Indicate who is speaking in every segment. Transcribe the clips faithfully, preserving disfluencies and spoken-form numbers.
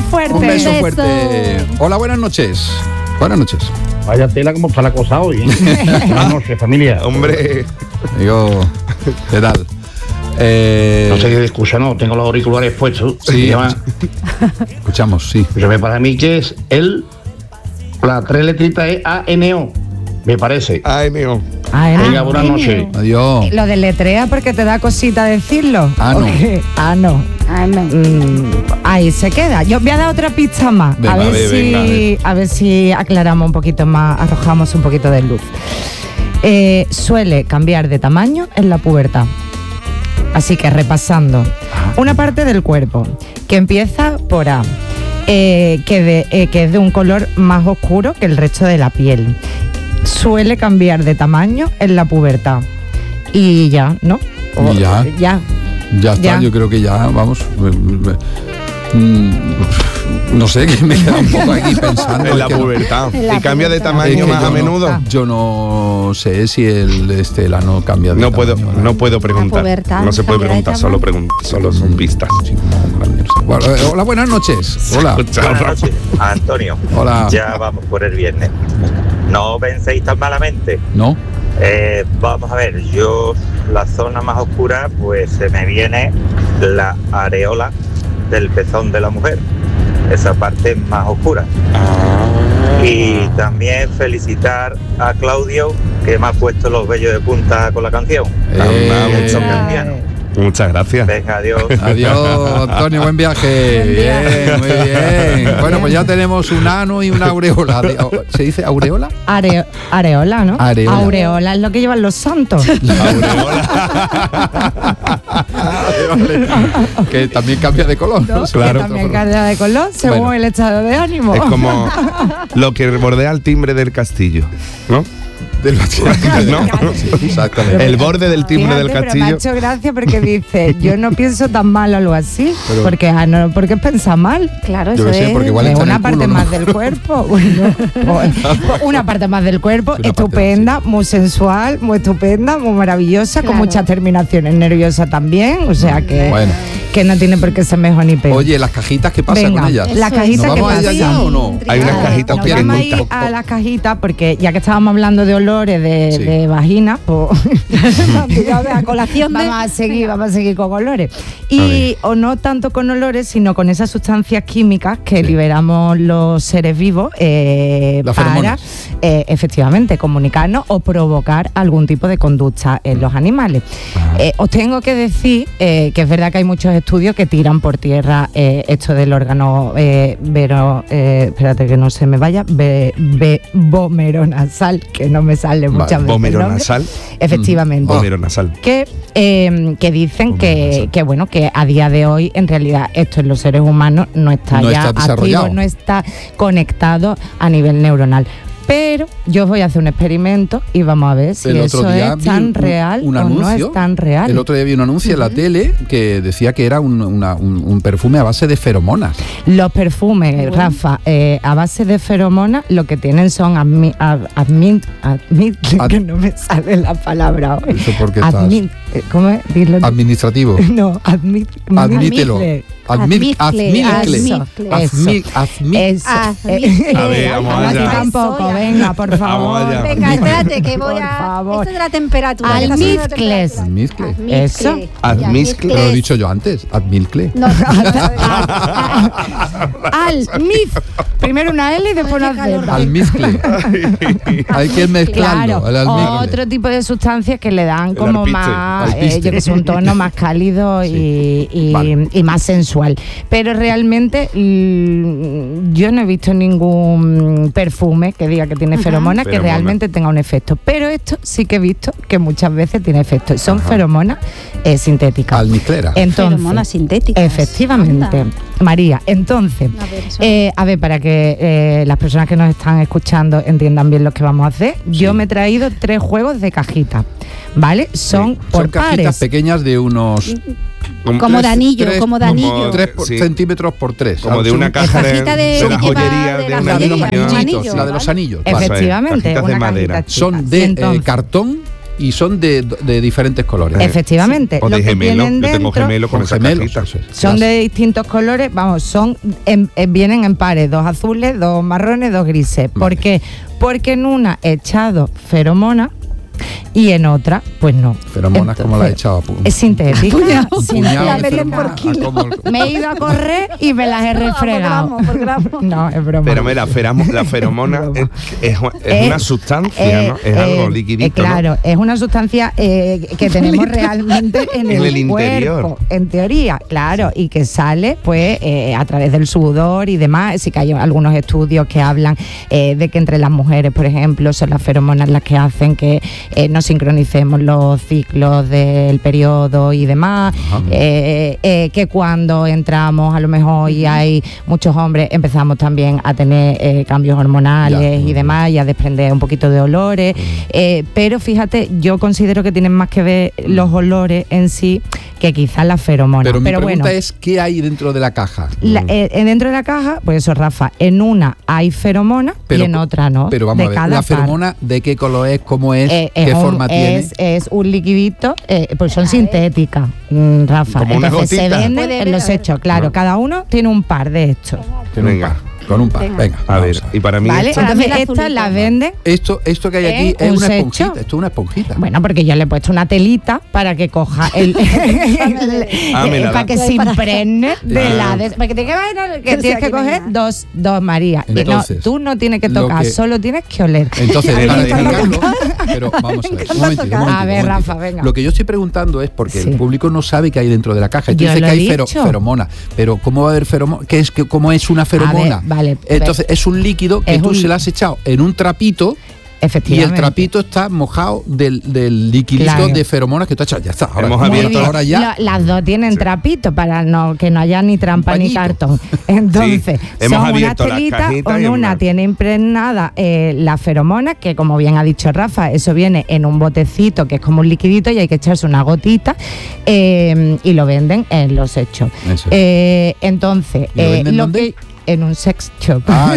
Speaker 1: fuerte.
Speaker 2: Un beso,
Speaker 1: beso.
Speaker 2: fuerte. Hola, buenas noches. Buenas noches.
Speaker 3: Vaya tela como está la cosa hoy, ¿eh? Buenas noches, familia.
Speaker 4: Hombre.
Speaker 2: Digo, ¿qué tal? Eh...
Speaker 3: No sé qué excusa, no, tengo los auriculares puestos.
Speaker 2: Sí,
Speaker 3: llama...
Speaker 2: escuchamos, sí.
Speaker 3: Escúchame, para mí que es el, la tres letritas es A N O, me parece.
Speaker 4: A N O.
Speaker 1: Ah,
Speaker 3: Venga, buenas noches.
Speaker 2: Adiós.
Speaker 1: Lo deletrea porque te da cosita decirlo.
Speaker 2: Ah, no.
Speaker 1: Okay. Ah, no.
Speaker 5: Ay, no.
Speaker 1: Mm, ahí se queda. Yo voy a dar otra pista más.
Speaker 2: Venga,
Speaker 1: a, ver
Speaker 4: a ver,
Speaker 1: si,
Speaker 4: venga, a ver.
Speaker 1: a ver si aclaramos un poquito más, arrojamos un poquito de luz. Eh, suele cambiar de tamaño en la pubertad. Así que repasando. Una parte del cuerpo que empieza por A. Eh, que, de, eh, que es de un color más oscuro que el resto de la piel. Suele cambiar de tamaño en la pubertad. Y ya, ¿no? O-
Speaker 2: Y ya.
Speaker 1: Ya.
Speaker 2: Ya está,
Speaker 1: Ya.
Speaker 2: yo creo que ya, vamos. Mm, no sé, que me queda un poco aquí pensando.
Speaker 4: En la
Speaker 2: que no-
Speaker 4: pubertad.
Speaker 5: En la
Speaker 4: Y cambia de
Speaker 5: pubertad.
Speaker 4: tamaño
Speaker 2: Es que
Speaker 4: más
Speaker 2: yo
Speaker 4: a
Speaker 2: no-
Speaker 4: menudo.
Speaker 2: Yo no sé si el este el ano cambia de
Speaker 4: No puedo,
Speaker 2: tamaño,
Speaker 4: no puedo preguntar.
Speaker 5: pubertad,
Speaker 4: No se puede
Speaker 5: cambia de
Speaker 4: preguntar, solo,
Speaker 5: tamaño.
Speaker 4: pregun- solo son pistas.
Speaker 2: Sí, como un grande, no sé. Bueno, eh, hola, buenas noches. Hola.
Speaker 6: Buenas noches, Antonio.
Speaker 2: Hola.
Speaker 6: Ya vamos por el viernes. No penséis tan malamente.
Speaker 2: ¿No?
Speaker 6: Eh, vamos a ver, yo la zona más oscura, pues se me viene la areola del pezón de la mujer. Esa parte más oscura. Y también felicitar a Claudio, que me ha puesto los vellos de punta con la canción.
Speaker 2: Eh,
Speaker 6: Mucho cambiano.
Speaker 4: Muchas gracias.
Speaker 6: Venga, adiós.
Speaker 2: Adiós, Antonio, buen viaje. Bien, muy bien. Bueno, pues ya tenemos un ano y una aureola. De- oh, ¿Se dice aureola?
Speaker 1: Are- areola, ¿no?
Speaker 2: Areola.
Speaker 1: Aureola es lo que llevan los santos.
Speaker 2: Que también cambia de color. ¿no?
Speaker 4: Claro.
Speaker 1: Que también cambia de color según
Speaker 2: Bueno.
Speaker 1: el estado de ánimo.
Speaker 4: Es como lo que bordea el timbre del castillo, ¿no?
Speaker 2: Del
Speaker 4: ¿No?
Speaker 2: Exactamente.
Speaker 4: El borde del timbre
Speaker 1: Fíjate,
Speaker 4: del
Speaker 1: pero me ha
Speaker 4: castillo.
Speaker 1: hecho gracia porque dice, yo no pienso tan mal o algo así.
Speaker 2: Pero-
Speaker 1: porque, ah, no, porque es pensar mal.
Speaker 5: Claro,
Speaker 2: Yo
Speaker 5: eso
Speaker 2: qué sé,
Speaker 5: es.
Speaker 2: porque igual
Speaker 1: Es
Speaker 2: está en
Speaker 1: una
Speaker 2: el
Speaker 1: parte
Speaker 2: culo, ¿no?
Speaker 1: más del cuerpo. Bueno, pues, una parte más del cuerpo,
Speaker 2: Una parte
Speaker 1: estupenda, muy sensual, muy estupenda, muy maravillosa, con
Speaker 5: Claro.
Speaker 1: muchas terminaciones nerviosas también. O sea que,
Speaker 2: Bueno.
Speaker 1: que no tiene por qué ser mejor ni peor.
Speaker 2: Oye, las cajitas, ¿qué pasa
Speaker 1: Venga,
Speaker 2: con ellas?
Speaker 1: las
Speaker 5: Eso
Speaker 1: cajitas
Speaker 2: ¿Nos
Speaker 1: que
Speaker 2: vamos a
Speaker 1: pasa.
Speaker 2: ellas ya o no?
Speaker 4: Hay unas cajitas
Speaker 1: Nos vamos a ir
Speaker 4: pequeñitas.
Speaker 1: a las cajitas porque ya que estábamos hablando de olores de,
Speaker 2: Sí.
Speaker 1: de vagina, pues
Speaker 5: A colación de-
Speaker 1: vamos a seguir,
Speaker 5: Venga.
Speaker 1: vamos a seguir con olores. Y o no tanto con olores, sino con esas sustancias químicas que
Speaker 2: Sí.
Speaker 1: liberamos los seres vivos eh,
Speaker 2: Las
Speaker 1: para
Speaker 2: feromonas.
Speaker 1: eh, efectivamente comunicarnos o provocar algún tipo de conducta en los animales. Eh, os tengo que decir eh, que es verdad que hay muchos estudios que tiran por tierra eh, esto del órgano eh, vero, eh, espérate que no se me vaya, ve, ve- vomeronasal, que no me sale muchas veces el nombre.
Speaker 4: Vomeronasal.
Speaker 1: Efectivamente.
Speaker 4: Vomeronasal.
Speaker 1: Que, eh, que dicen que,
Speaker 2: Vomeronasal.
Speaker 1: que bueno que a día de hoy en realidad esto en los seres humanos no está
Speaker 2: No
Speaker 1: ya
Speaker 2: está desarrollado.
Speaker 1: activo, no está conectado a nivel neuronal. Pero yo os voy a hacer un experimento y vamos a ver si
Speaker 2: El otro
Speaker 1: eso
Speaker 2: día
Speaker 1: es
Speaker 2: vi
Speaker 1: tan
Speaker 2: un-
Speaker 1: real
Speaker 2: un
Speaker 1: o no
Speaker 2: anuncio.
Speaker 1: es tan real.
Speaker 2: El otro día vi un anuncio en la tele que decía que era un, una- un- un perfume a base de feromonas.
Speaker 1: Los perfumes, Rafa, eh, a base de feromonas, lo que tienen son admi, ad- admin, admin-
Speaker 2: Ad-
Speaker 1: que no me sale la palabra hoy.
Speaker 2: Eso porque estás-
Speaker 1: Admin, eh, ¿cómo es? Dilo.
Speaker 2: Administrativo.
Speaker 1: No, admit,
Speaker 2: Admítelo. Admit,
Speaker 5: Admizcle,
Speaker 2: admizcle.
Speaker 5: admizcle.
Speaker 2: Admi- admi-
Speaker 1: Eso.
Speaker 5: Admizcle.
Speaker 1: Eh,
Speaker 4: A ver, vamos
Speaker 1: ahora
Speaker 4: allá.
Speaker 1: sí tampoco,
Speaker 5: Eso ya.
Speaker 1: venga, por favor.
Speaker 4: Vamos allá.
Speaker 5: Venga, espérate, que voy
Speaker 1: Por
Speaker 5: a.
Speaker 1: favor.
Speaker 5: Esto de la temperatura. que está subiendo la
Speaker 1: Almizcles.
Speaker 5: temperatura.
Speaker 2: Admizcle.
Speaker 1: Eso.
Speaker 5: Admizcle.
Speaker 4: Admizcle.
Speaker 2: Lo he dicho yo antes. Admizcle.
Speaker 5: No,
Speaker 1: Almif. Primero una L y después
Speaker 5: Ay,
Speaker 1: una
Speaker 5: qué calor.
Speaker 1: Z.
Speaker 2: Almizcle. Hay que mezclarlo.
Speaker 1: Claro,
Speaker 2: el almizcle.
Speaker 1: otro tipo de sustancias que le dan
Speaker 4: El
Speaker 1: como
Speaker 4: alpiste,
Speaker 1: más, eh,
Speaker 2: alpiste.
Speaker 1: yo que sé, un tono más cálido y, y-
Speaker 2: Vale.
Speaker 1: y más sensual. Pero realmente mm, yo no he visto ningún perfume que diga que tiene feromonas que
Speaker 4: Feromona.
Speaker 1: realmente tenga un efecto. Pero esto sí que he visto que muchas veces tiene efecto. Y son feromonas eh, sintéticas.
Speaker 2: Almizclera.
Speaker 1: Entonces,
Speaker 5: Feromonas sintéticas.
Speaker 1: efectivamente,
Speaker 5: Anda.
Speaker 1: María. Entonces,
Speaker 5: A ver, eso.
Speaker 1: eh, a ver, para que eh, las personas que nos están escuchando entiendan bien lo que vamos a hacer, yo me he traído tres juegos de cajita, ¿vale? Son
Speaker 2: Sí.
Speaker 1: por
Speaker 2: Son cajitas
Speaker 1: pares.
Speaker 2: pequeñas de unos
Speaker 5: Como de anillo,
Speaker 2: tres-
Speaker 5: como de
Speaker 4: como
Speaker 5: anillo.
Speaker 4: tres-
Speaker 2: tres
Speaker 4: Sí.
Speaker 2: centímetros por tres.
Speaker 4: Como de una caja de,
Speaker 5: cajita de-
Speaker 4: de la
Speaker 5: que va
Speaker 4: joyería
Speaker 5: de
Speaker 4: de
Speaker 5: la
Speaker 4: una
Speaker 2: La de los
Speaker 5: joyería,
Speaker 4: niña.
Speaker 5: un
Speaker 2: anillitos,
Speaker 5: anillo,
Speaker 2: la de los
Speaker 5: ¿vale?
Speaker 2: anillos. vale.
Speaker 1: Efectivamente,
Speaker 4: Cajitas de
Speaker 1: una
Speaker 4: madera.
Speaker 1: cajita chica.
Speaker 2: Son
Speaker 1: Y
Speaker 2: de eh,
Speaker 1: entonces,
Speaker 2: cartón y son de, de diferentes colores.
Speaker 1: Efectivamente.
Speaker 4: O de
Speaker 1: lo que
Speaker 4: gemelo.
Speaker 1: tienen
Speaker 4: Yo tengo
Speaker 1: dentro
Speaker 4: gemelo con
Speaker 2: Con
Speaker 4: esa
Speaker 2: gemelos,
Speaker 4: cajita.
Speaker 2: eso es.
Speaker 1: son
Speaker 2: Las-
Speaker 1: de distintos colores, vamos, son en- en- vienen en pares, dos azules, dos marrones, dos grises. ¿Por
Speaker 2: Vale.
Speaker 1: qué? Porque en una he echado feromona y en otra, pues no.
Speaker 2: Feromonas, como la he
Speaker 1: Entonces,
Speaker 2: echado a pu-
Speaker 1: Es sintética.
Speaker 2: puñado
Speaker 1: sintética.
Speaker 5: La
Speaker 2: de
Speaker 5: venden por
Speaker 2: feromonas,
Speaker 5: kilo.
Speaker 2: a como-
Speaker 1: Me he ido a correr y me las he
Speaker 5: Por
Speaker 1: refregado.
Speaker 5: gramo, por gramo.
Speaker 1: No, es broma.
Speaker 4: Pero mira, feramo- la feromona es, es- es una
Speaker 1: Eh,
Speaker 4: sustancia,
Speaker 1: eh,
Speaker 4: ¿no? Es
Speaker 1: eh,
Speaker 4: algo liquidito,
Speaker 1: eh, Claro,
Speaker 4: ¿no?
Speaker 1: es una sustancia eh, que tenemos realmente en,
Speaker 4: En
Speaker 1: el,
Speaker 4: el interior.
Speaker 1: cuerpo, en teoría, claro, y que sale pues eh, a través del sudor y demás. Sí que hay algunos estudios que hablan eh, de que entre las mujeres, por ejemplo, son las feromonas las que hacen que eh, no sincronicemos los ciclos del periodo y demás, eh, eh, que cuando entramos a lo mejor y hay muchos hombres empezamos también a tener eh, cambios hormonales
Speaker 2: Ya.
Speaker 1: y demás y a desprender un poquito de olores, eh, pero fíjate, yo considero que tienen más que ver los olores en sí que quizás las feromonas.
Speaker 2: Pero mi
Speaker 1: Pero
Speaker 2: pregunta
Speaker 1: bueno,
Speaker 2: es, ¿qué hay dentro de la caja?
Speaker 1: la- eh, eh, dentro de la caja, pues eso, Rafa, en una hay feromonas y en otra no.
Speaker 2: Pero vamos
Speaker 1: de
Speaker 2: a ver,
Speaker 1: cada
Speaker 2: ¿la
Speaker 1: par.
Speaker 2: feromona de qué color es? ¿Cómo es?
Speaker 1: Eh,
Speaker 2: ¿Qué
Speaker 1: es un-
Speaker 2: forma tiene?
Speaker 1: es, es un liquidito, eh, pues son sintéticas, mm, Rafa.
Speaker 4: Como una
Speaker 1: Entonces se
Speaker 4: gotita.
Speaker 1: venden
Speaker 5: Puede
Speaker 1: en
Speaker 5: ver,
Speaker 1: los
Speaker 5: a ver.
Speaker 1: hechos, claro,
Speaker 4: No.
Speaker 1: cada uno tiene un par de estos.
Speaker 2: Tiene un
Speaker 4: Venga.
Speaker 2: par, con un par.
Speaker 5: Venga.
Speaker 2: Venga,
Speaker 4: A ver,
Speaker 2: vamos
Speaker 4: y para mí
Speaker 1: ¿Vale?
Speaker 4: esto-
Speaker 5: Para mí
Speaker 1: Entonces
Speaker 5: el
Speaker 1: estas
Speaker 5: azulito.
Speaker 1: las venden.
Speaker 2: Esto, esto que hay aquí
Speaker 1: ¿Eh?
Speaker 2: es
Speaker 1: ¿Un
Speaker 2: una
Speaker 1: secho?
Speaker 2: esponjita. Esto es una esponjita.
Speaker 1: Bueno, porque yo le he puesto una telita para que coja el,
Speaker 4: Ah, me la
Speaker 1: para
Speaker 4: da.
Speaker 1: que se impregne de
Speaker 2: Ah.
Speaker 1: la de- porque tienes que, que
Speaker 5: Que
Speaker 1: tienes
Speaker 5: sea
Speaker 1: que
Speaker 5: que
Speaker 1: coger
Speaker 5: venga.
Speaker 1: dos, dos María. Y no,
Speaker 2: Entonces,
Speaker 1: tú no tienes que
Speaker 2: lo
Speaker 1: tocar,
Speaker 2: que-
Speaker 1: solo tienes que oler.
Speaker 2: Entonces,
Speaker 4: A mí
Speaker 2: para
Speaker 4: me encanta
Speaker 2: explicarlo, pero vamos a ver, un momentito, un
Speaker 5: tocar.
Speaker 2: momentito,
Speaker 1: A ver,
Speaker 2: un momentito.
Speaker 1: Rafa, venga.
Speaker 2: Lo que yo estoy preguntando es porque
Speaker 1: Sí.
Speaker 2: el público no sabe qué hay dentro de la caja. Tú
Speaker 1: Yo
Speaker 2: dices
Speaker 1: lo
Speaker 2: que
Speaker 1: he
Speaker 2: hay fero-
Speaker 1: dicho.
Speaker 2: feromona, pero ¿cómo va a haber feromona? ¿Qué es, que, ¿Cómo es una feromona?
Speaker 1: vale,
Speaker 2: Entonces, es un líquido que
Speaker 1: es
Speaker 2: tú
Speaker 1: un-
Speaker 2: se lo has echado en un trapito y
Speaker 1: Efectivamente.
Speaker 2: el trapito está mojado del, del liquidito
Speaker 1: Claro.
Speaker 2: de feromonas que tú has echado. Ya está. Ahora,
Speaker 4: Hemos
Speaker 1: Muy
Speaker 4: abierto
Speaker 1: bien.
Speaker 2: ahora ya.
Speaker 1: Lo- las dos tienen
Speaker 4: Sí.
Speaker 1: trapito para no que no haya ni trampa
Speaker 2: Un
Speaker 1: ni
Speaker 2: pañito.
Speaker 1: cartón. Entonces,
Speaker 4: Sí, hemos
Speaker 1: son unas
Speaker 4: abierto las
Speaker 1: telitas,
Speaker 4: cajitas
Speaker 1: en
Speaker 4: y hemos-
Speaker 1: una tiene impregnada eh, la feromona, que como bien ha dicho Rafa, eso viene en un botecito que es como un liquidito y hay que echarse una gotita eh, y lo venden en los hechos.
Speaker 2: Eso.
Speaker 1: Eh, entonces,
Speaker 2: ¿Y lo
Speaker 1: eh,
Speaker 2: venden
Speaker 1: lo
Speaker 2: dónde?
Speaker 1: que en un sex shop.
Speaker 2: Ah,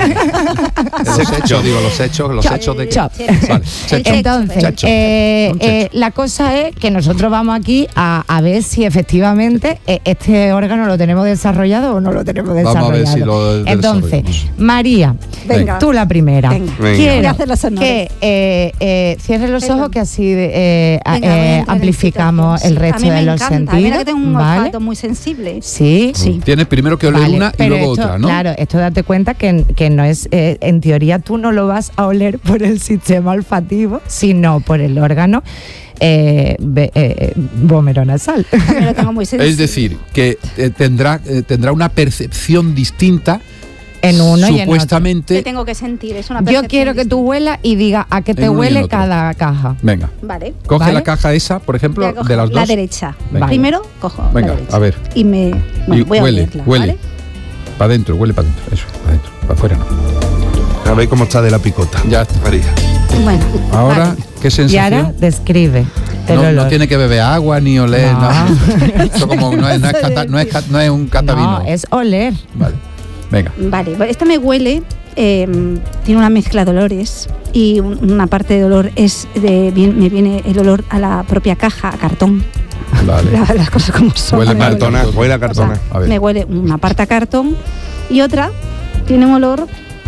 Speaker 2: los hechos, digo, los hechos, los
Speaker 1: Chop,
Speaker 2: hechos de
Speaker 1: chop.
Speaker 2: Vale, secho.
Speaker 1: Entonces,
Speaker 2: Chacho.
Speaker 1: eh,
Speaker 2: Un
Speaker 1: eh,
Speaker 2: chacho.
Speaker 1: la cosa es que nosotros vamos aquí a, a ver si efectivamente eh, este órgano lo tenemos desarrollado o no lo tenemos
Speaker 2: Vamos a
Speaker 1: desarrollado.
Speaker 2: ver si lo
Speaker 1: Entonces,
Speaker 2: desarrollamos.
Speaker 1: María,
Speaker 5: Venga.
Speaker 1: tú la primera.
Speaker 5: Venga.
Speaker 4: Venga.
Speaker 1: Quiero
Speaker 5: Voy a hacer los honores.
Speaker 1: que eh, eh, cierres los
Speaker 5: Venga.
Speaker 1: ojos, que así eh,
Speaker 5: Venga,
Speaker 1: eh,
Speaker 5: voy a entrar en
Speaker 1: amplificamos
Speaker 5: situación,
Speaker 1: el
Speaker 5: sí.
Speaker 1: resto
Speaker 5: A mí me
Speaker 1: de los
Speaker 5: encanta,
Speaker 1: sentidos.
Speaker 5: mira que tengo un
Speaker 1: ¿vale?
Speaker 5: olfato muy sensible.
Speaker 1: Sí,
Speaker 5: Sí.
Speaker 2: Tienes primero que oler
Speaker 1: Vale,
Speaker 2: una y
Speaker 1: pero
Speaker 2: luego
Speaker 1: esto,
Speaker 2: otra, ¿no?
Speaker 1: Claro, esto date cuenta que, que no es, eh, en teoría tú no lo vas a oler por el sistema olfativo, sino por el órgano eh, ve- eh, vomeronasal.
Speaker 5: También lo tengo muy sensible.
Speaker 2: Es decir, que eh, tendrá, eh, tendrá una percepción distinta
Speaker 1: En uno y en otro.
Speaker 2: supuestamente.
Speaker 5: Que tengo que sentir, es una
Speaker 1: Yo
Speaker 5: percepción
Speaker 1: quiero que tú
Speaker 5: distinta.
Speaker 1: huelas y digas a qué te
Speaker 2: En uno y en
Speaker 1: huele
Speaker 2: otro.
Speaker 1: cada caja.
Speaker 2: Venga,
Speaker 5: Vale.
Speaker 2: coge
Speaker 1: ¿Vale?
Speaker 2: la caja esa, por
Speaker 5: Voy
Speaker 2: ejemplo,
Speaker 5: a coger
Speaker 2: de las dos.
Speaker 5: la derecha.
Speaker 2: Venga.
Speaker 5: Primero cojo
Speaker 2: Venga,
Speaker 5: la derecha.
Speaker 2: a ver.
Speaker 5: Y me bueno,
Speaker 2: Y
Speaker 5: voy a
Speaker 2: huele,
Speaker 5: olerla,
Speaker 2: huele.
Speaker 5: ¿vale?
Speaker 2: Para adentro, huele para adentro. Eso, para adentro. Para afuera no.
Speaker 4: A ver cómo está de la picota.
Speaker 2: Ya está.
Speaker 4: María.
Speaker 5: Bueno.
Speaker 2: Ahora,
Speaker 5: vale.
Speaker 2: ¿qué
Speaker 1: Y
Speaker 2: sensación?
Speaker 1: ahora describe el
Speaker 2: no,
Speaker 1: olor.
Speaker 2: no tiene que beber agua ni oler
Speaker 1: No.
Speaker 2: nada. Eso como no es, no es, cata- no es, ca- no es un catavino.
Speaker 1: No, es oler.
Speaker 2: Vale. Venga.
Speaker 5: Vale, bueno, esta me huele, eh, tiene una mezcla de olores y un- una parte de olor es de, bien- me viene el olor a la propia caja, a cartón.
Speaker 2: Vale.
Speaker 5: La- las cosas como son.
Speaker 2: Huele
Speaker 5: me
Speaker 2: mal,
Speaker 4: Cartona, huele a
Speaker 5: O sea,
Speaker 4: cartona.
Speaker 2: A ver.
Speaker 5: me huele una parte a cartón y otra tiene un olor.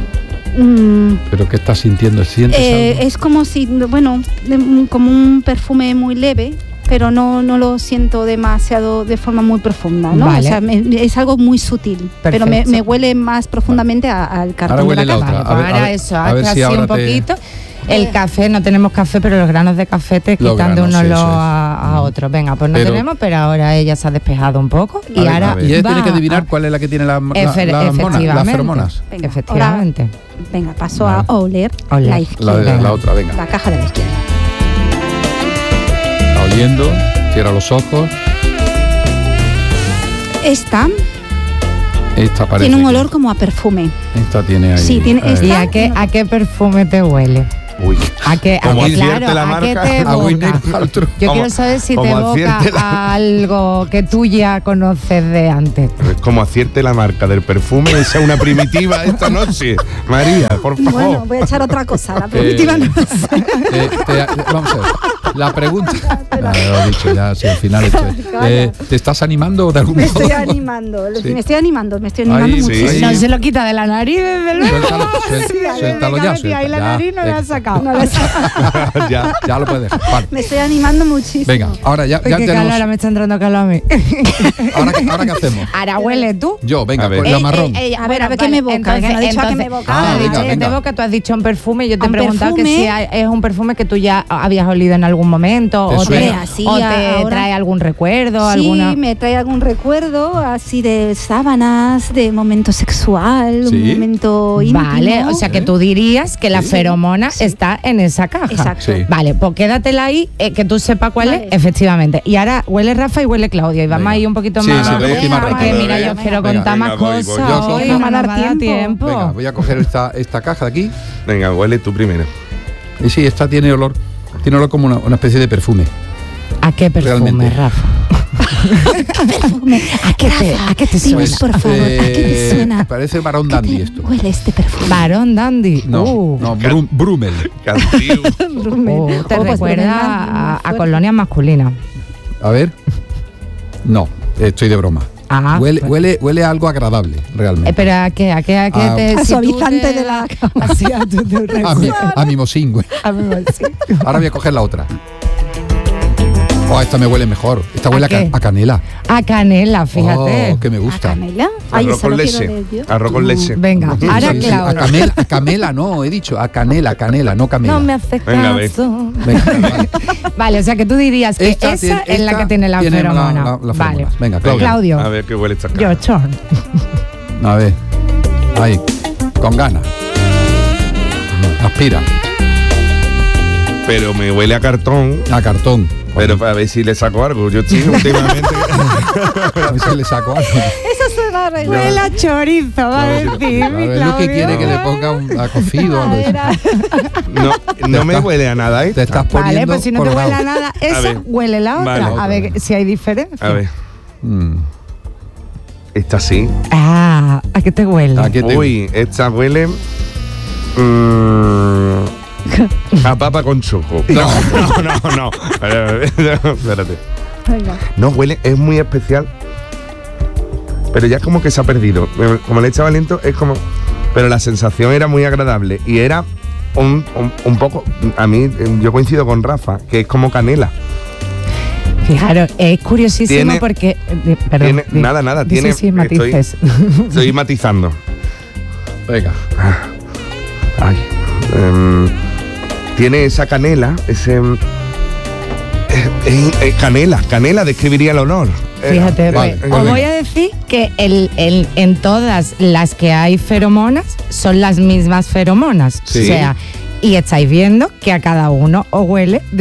Speaker 5: mm,
Speaker 2: ¿Pero qué estás sintiendo? ¿Sientes
Speaker 5: eh,
Speaker 2: algo?
Speaker 5: es como si, bueno, de- mm, como un perfume muy leve, pero no, no lo siento demasiado de forma muy profunda, ¿no?
Speaker 1: Vale.
Speaker 5: O sea, me- es algo muy sutil, pero me,
Speaker 1: Perfecto.
Speaker 5: me huele más profundamente a- al cartón
Speaker 2: Ahora huele
Speaker 5: de la
Speaker 2: la
Speaker 5: caja.
Speaker 2: otra.
Speaker 1: Vale,
Speaker 2: A
Speaker 1: pues
Speaker 2: ver,
Speaker 1: ahora
Speaker 2: a ver-
Speaker 1: eso,
Speaker 2: a ver
Speaker 1: hazte
Speaker 2: si
Speaker 1: así un
Speaker 2: ahora te-
Speaker 1: poquito. El café, no tenemos café, pero los granos de café te
Speaker 2: Los
Speaker 1: quitan
Speaker 2: granos,
Speaker 1: de un
Speaker 2: sí,
Speaker 1: olor
Speaker 2: eso es.
Speaker 1: a, a otro. Venga, pues no
Speaker 2: Pero-
Speaker 1: tenemos, pero ahora ella se ha despejado un poco y
Speaker 2: A ver,
Speaker 1: ahora
Speaker 2: a ver. Y ella
Speaker 1: va
Speaker 2: tiene que adivinar
Speaker 1: a-
Speaker 2: cuál es la que tiene la, la,
Speaker 1: Efe-
Speaker 2: las monas, las
Speaker 1: efectivamente.
Speaker 2: feromonas.
Speaker 5: Venga,
Speaker 1: Efectivamente.
Speaker 5: Venga, paso
Speaker 2: Vale.
Speaker 5: a oler,
Speaker 1: Oler.
Speaker 5: la
Speaker 2: La,
Speaker 5: izquierda.
Speaker 2: de- la otra, venga.
Speaker 5: La caja de la izquierda.
Speaker 2: Está oliendo, cierra los ojos.
Speaker 5: Esta
Speaker 2: Esta parece
Speaker 5: tiene un
Speaker 2: que-
Speaker 5: olor como a perfume.
Speaker 2: Esta tiene ahí.
Speaker 5: Sí, tiene-
Speaker 2: eh,
Speaker 5: esta-
Speaker 1: ¿Y a qué, a qué perfume te huele?
Speaker 4: Uy.
Speaker 1: ¿A qué, a
Speaker 4: Como
Speaker 1: qué,
Speaker 4: acierte
Speaker 1: claro,
Speaker 4: la
Speaker 1: ¿a qué
Speaker 4: marca.
Speaker 1: te
Speaker 2: a Gwyneth
Speaker 1: evoca?
Speaker 2: Paltrow.
Speaker 1: Yo
Speaker 4: Como-
Speaker 1: quiero saber si te
Speaker 4: como
Speaker 1: evoca
Speaker 4: acierte la-
Speaker 1: a algo que tú ya conoces de antes.
Speaker 4: Es como acierte la marca del perfume, esa es una primitiva esta noche. María, por favor.
Speaker 5: Bueno, voy a echar otra cosa, la
Speaker 2: Eh,
Speaker 5: primitiva no.
Speaker 2: te- te- vamos a ver. La pregunta. Ah, lo he dicho ya, sí, al final esto es. Eh, ¿Te estás animando de algún
Speaker 5: Me
Speaker 2: modo?
Speaker 5: estoy animando,
Speaker 2: Sí.
Speaker 5: me estoy animando, me estoy animando
Speaker 2: Ahí, sí,
Speaker 5: muchísimo.
Speaker 2: ahí.
Speaker 1: No se lo quita de la nariz, desde luego.
Speaker 2: Suéltalo, suel-
Speaker 1: Sí, a ver,
Speaker 2: suéltalo
Speaker 1: venga,
Speaker 2: ya,
Speaker 1: Betty, ahí la
Speaker 2: suelta, ya.
Speaker 1: nariz no la
Speaker 2: Venga.
Speaker 1: has sacado.
Speaker 5: No la sé.
Speaker 2: ya, ya lo puedes dejar. Vale.
Speaker 5: Me estoy animando muchísimo.
Speaker 2: Venga, ahora ya,
Speaker 1: Uy,
Speaker 2: ya
Speaker 1: qué calor,
Speaker 2: tenemos.
Speaker 1: ahora me está entrando calor a mí.
Speaker 2: Ahora, ¿qué- ahora qué hacemos?
Speaker 1: Ahora huele tú.
Speaker 2: Yo, venga,
Speaker 4: A ver.
Speaker 2: pues la
Speaker 1: Eh,
Speaker 2: marrón.
Speaker 1: eh, eh,
Speaker 5: A ver, a ver qué me evoca,
Speaker 1: Entonces,
Speaker 5: que no he dicho a qué me
Speaker 1: entonces-
Speaker 5: evoca.
Speaker 2: Ah,
Speaker 1: Ah,
Speaker 2: venga,
Speaker 1: de
Speaker 2: venga.
Speaker 1: evoca, tú has dicho un perfume. Yo te he
Speaker 5: ¿Un
Speaker 1: preguntado que
Speaker 5: perfume?
Speaker 1: si hay- es un perfume que tú ya habías olido en algún momento
Speaker 2: ¿Te
Speaker 1: o te,
Speaker 2: suena?
Speaker 5: Así,
Speaker 1: o te
Speaker 5: ahora.
Speaker 1: trae algún recuerdo,
Speaker 5: Sí,
Speaker 1: alguna.
Speaker 5: me trae algún recuerdo así de sábanas, de momento sexual,
Speaker 2: Sí.
Speaker 5: un momento íntimo.
Speaker 1: Vale, o sea que tú dirías que la
Speaker 2: Sí.
Speaker 1: feromona está en esa caja.
Speaker 5: Exacto.
Speaker 2: Sí.
Speaker 1: Vale, pues quédatela ahí, eh, que tú sepas cuál
Speaker 5: Vale.
Speaker 1: es, efectivamente. Y ahora huele Rafa y huele Claudio. Y vamos
Speaker 2: Venga.
Speaker 1: ahí un poquito
Speaker 2: Sí,
Speaker 1: más.
Speaker 2: sí, venga, más
Speaker 1: porque
Speaker 2: rápido.
Speaker 1: mira, yo
Speaker 5: Venga,
Speaker 1: quiero
Speaker 2: venga,
Speaker 1: contar
Speaker 4: venga,
Speaker 1: más
Speaker 4: voy, voy.
Speaker 1: cosas.
Speaker 2: Yo
Speaker 1: hoy,
Speaker 2: cojo-
Speaker 1: no
Speaker 5: va a
Speaker 1: nos
Speaker 5: dar
Speaker 1: va a dar
Speaker 5: tiempo.
Speaker 1: tiempo.
Speaker 2: Venga, voy a coger esta, esta caja de aquí.
Speaker 4: Venga, huele tú primero.
Speaker 2: Y sí, esta tiene olor. Tiene olor como una, una especie de perfume.
Speaker 1: ¿A qué perfume,
Speaker 2: Realmente.
Speaker 1: Rafa?
Speaker 5: Perfume.
Speaker 1: ¿A qué te, a qué te
Speaker 5: Dinos,
Speaker 1: suena?
Speaker 5: por favor, ¿a qué te
Speaker 2: Eh,
Speaker 5: suena?
Speaker 2: Parece Barón
Speaker 5: ¿Qué
Speaker 2: Dandy
Speaker 5: te
Speaker 2: esto.
Speaker 5: huele este perfume?
Speaker 1: Barón Dandy.
Speaker 2: No,
Speaker 1: Uh.
Speaker 2: no, Brum- Brummel.
Speaker 4: Cantiu.
Speaker 1: Oh, te
Speaker 5: Oh, pues
Speaker 1: recuerda
Speaker 5: Brummel,
Speaker 1: a, a
Speaker 5: fuerte.
Speaker 1: colonia masculina.
Speaker 2: A ver. No, estoy de broma.
Speaker 1: Ah,
Speaker 2: huele,
Speaker 1: pues-
Speaker 2: huele, huele a algo agradable, realmente.
Speaker 1: Eh, pero a qué, a qué, a qué
Speaker 2: Ah.
Speaker 1: te
Speaker 5: A
Speaker 1: si tú
Speaker 5: suavizante
Speaker 1: te-
Speaker 5: de la cama.
Speaker 1: Así a tu te
Speaker 2: a, mi,
Speaker 1: recuerda.
Speaker 2: a mimosín,
Speaker 1: A mí me- sí.
Speaker 2: Ahora voy a coger la otra. Oh, esta me huele mejor. Esta huele
Speaker 1: ¿A
Speaker 2: a, ca-
Speaker 1: qué?
Speaker 2: a canela.
Speaker 1: A canela, fíjate.
Speaker 2: Oh, que me
Speaker 5: ¿A
Speaker 2: gusta.
Speaker 5: Canela? Ay,
Speaker 4: Arroz
Speaker 5: eso
Speaker 4: con
Speaker 5: lo quiero
Speaker 4: leche.
Speaker 5: leer yo.
Speaker 4: Arroz con leche.
Speaker 1: Venga, ahora
Speaker 2: Sí, sí, a
Speaker 1: Claudio.
Speaker 2: camela, a camela no, he dicho, a canela, canela, no camela.
Speaker 1: No me hace
Speaker 4: Venga, ve.
Speaker 1: caso.
Speaker 2: Venga, vale.
Speaker 1: Vale, o sea que tú dirías que
Speaker 2: Esta
Speaker 1: esa
Speaker 2: tiene-
Speaker 1: es la
Speaker 2: esta
Speaker 1: que tiene la
Speaker 2: tiene la-
Speaker 1: feromona.
Speaker 2: la- la
Speaker 1: Vale.
Speaker 2: feromona. Venga, Claudio.
Speaker 1: Claudio.
Speaker 4: A ver qué huele esta
Speaker 1: Your
Speaker 4: caja.
Speaker 1: turn.
Speaker 2: A ver. Ahí, con ganas. Aspira,
Speaker 4: Pero me huele a cartón.
Speaker 2: a cartón.
Speaker 4: Pero para ver si le saco algo. Yo estoy últimamente.
Speaker 2: A ver si le saco algo.
Speaker 5: Eso suena re
Speaker 1: Huele a chorizo, va a decir.
Speaker 2: Claro,
Speaker 1: mi
Speaker 2: es lo que
Speaker 1: Claudio.
Speaker 2: quiere que le ponga un a cocido o algo de eso.
Speaker 4: No, no me huele a nada, ¿eh?
Speaker 2: Te estás poniendo
Speaker 1: Vale, pues si no te
Speaker 2: colorado.
Speaker 1: huele a nada, esa
Speaker 4: ver.
Speaker 1: huele la otra.
Speaker 4: Vale.
Speaker 1: A ver si hay diferencia.
Speaker 4: A ver.
Speaker 2: Mm.
Speaker 4: Esta sí.
Speaker 1: Ah, ¿a qué te huele?
Speaker 2: ¿A qué te-
Speaker 4: Uy, esta huele. mm, a papa con choco. No, no, no, no. Espérate.
Speaker 5: Venga.
Speaker 4: No, huele, es muy especial. Pero ya es como que se ha perdido. Como le he echado aliento, es como. Pero la sensación era muy agradable. Y era un, un, un poco. A mí, yo coincido con Rafa, que es como canela.
Speaker 1: Fijaros, es curiosísimo
Speaker 4: Tiene-
Speaker 1: porque. eh, Perdón.
Speaker 4: tiene-
Speaker 1: di-
Speaker 4: nada, nada,
Speaker 1: di
Speaker 4: tiene-
Speaker 1: sí, sí, matices.
Speaker 4: Estoy matizando.
Speaker 2: Venga.
Speaker 4: Ay. em, tiene esa canela, ese. em, eh, eh, eh, canela, canela describiría el olor. Eh,
Speaker 1: Fíjate,
Speaker 4: eh,
Speaker 1: pues,
Speaker 4: eh,
Speaker 1: os
Speaker 2: venga.
Speaker 1: voy a decir que el, el- en todas las que hay feromonas son las mismas feromonas.
Speaker 2: Sí.
Speaker 1: O sea, y estáis viendo que a cada uno os huele